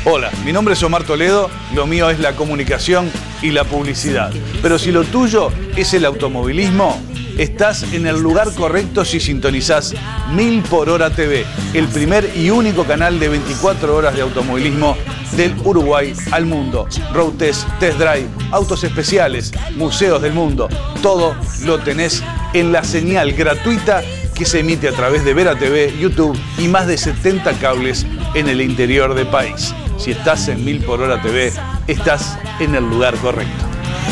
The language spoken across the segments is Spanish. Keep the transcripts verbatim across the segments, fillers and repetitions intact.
Hola, mi nombre es Omar Toledo, lo mío es la comunicación y la publicidad. Pero si lo tuyo es el automovilismo, estás en el lugar correcto si sintonizás Mil por Hora T V, el primer y único canal de veinticuatro horas de automovilismo del Uruguay al mundo. Road test, test drive, autos especiales, museos del mundo, todo lo tenés en la señal gratuita que se emite a través de Vera T V, YouTube y más de setenta cables en el interior del país. Si estás en Mil por Hora T V, estás en el lugar correcto.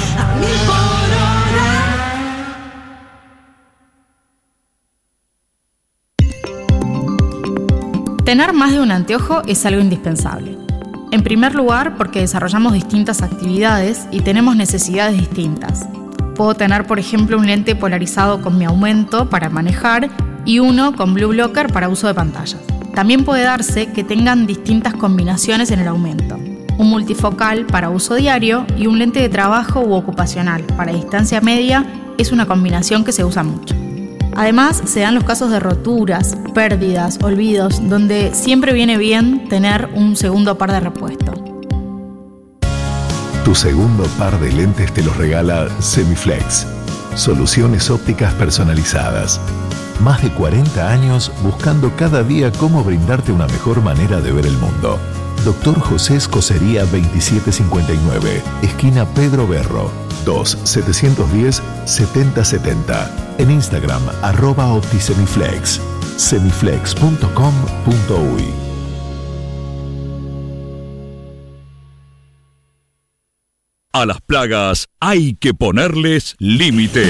Tener más de un anteojo es algo indispensable. En primer lugar, porque desarrollamos distintas actividades y tenemos necesidades distintas. Puedo tener, por ejemplo, un lente polarizado con mi aumento para manejar y uno con Blue Blocker para uso de pantallas. También puede darse que tengan distintas combinaciones en el aumento. Un multifocal para uso diario y un lente de trabajo u ocupacional para distancia media es una combinación que se usa mucho. Además, se dan los casos de roturas, pérdidas, olvidos, donde siempre viene bien tener un segundo par de repuesto. Tu segundo par de lentes te los regala Semiflex. Soluciones ópticas personalizadas. Más de cuarenta años buscando cada día cómo brindarte una mejor manera de ver el mundo. Doctor José Escocería veintisiete cincuenta y nueve, esquina Pedro Berro, dos siete uno cero, siete cero siete cero. En Instagram, arroba OptiSemiflex. semiflex punto com punto uy. A las plagas hay que ponerles límite.